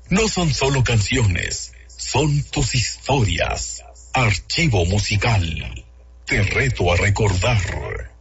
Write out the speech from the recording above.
No son solo canciones, son tus historias. Archivo musical. Te reto a recordar.